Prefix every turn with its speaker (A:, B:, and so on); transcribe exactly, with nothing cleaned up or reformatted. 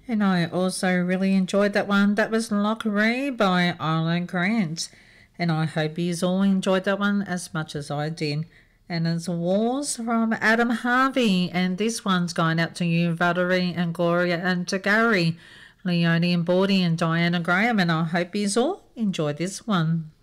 A: And I also really enjoyed that one. That was Lockery by Isla Grant. And I hope you all enjoyed that one as much as I did. And it's Wars from Adam Harvey. And this one's going out to you, Valerie and Gloria and to Gary, Leonie and Bordy and Diana Graham. And I hope you all enjoyed this one.